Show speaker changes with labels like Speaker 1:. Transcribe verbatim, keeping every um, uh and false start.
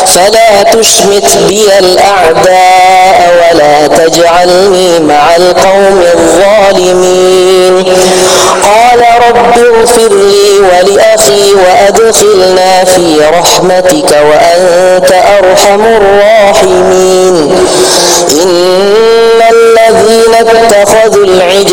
Speaker 1: فلا تشمت بي الأعداء ولا تجعلني مع القوم الظالمين. قال رب اغفر لي ولأخي وأدخلنا في رحمتك وأنت أرحم الراحمين. إن الذين اتخذوا العجل